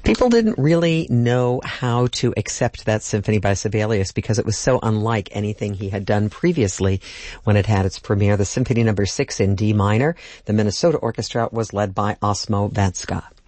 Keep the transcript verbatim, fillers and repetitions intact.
People didn't really know how to accept that symphony by Sibelius because it was so unlike anything he had done previously when it had its premiere. The Symphony Number Six in D minor. The Minnesota Orchestra was led by Osmo Batska.